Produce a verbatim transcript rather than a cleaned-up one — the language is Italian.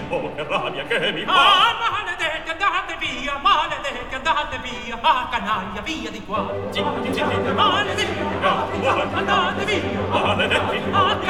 oh, che rabbia che mi fa! Ah, maledetti, andate via, maledetti, andate via, ah, canaglia, via di qua! Zitti, zitti, Maledetti, ah, buona, andate via, maledetti, ah,